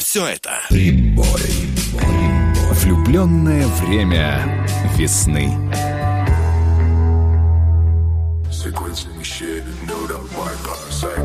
все это. Прибой. Влюбленное время весны. Sequencing shit, no doubt by side.